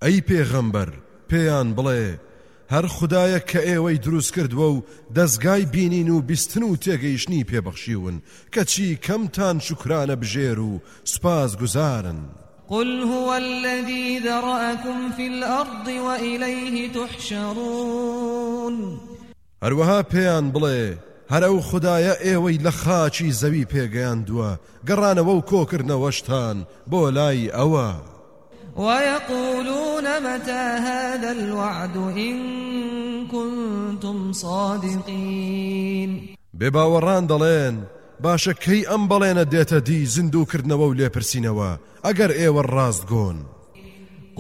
ئەی پێغەمبەر پێیان بڵێ هەر خودایە کە ئێوەی دروست کردووە و دەستگای بینین و بیستن و تێگەیشتنی پێبەخشیون کەچی کەمتان شکرانە بژێر و سوپاس گوزارن. قل هو الذي ذرأكم في الأرض وإليه تحشرون هەروەها پێیان بڵێ هەر ئەو خودایە ئێوەی لە خاچی زەوی پێگەیاندووە گەڕانەوە و کۆکردنەوەشتان بۆ لای ئەوە. ويقولون متى هذا الوعد إن كنتم صادقين بێباوەڕان دەڵێن باشە کەی ئەم بەڵێنە دێتە دی زیندووکردنەوە و لێپرسینەوە ئەگەر ئێوە ڕاستگۆن.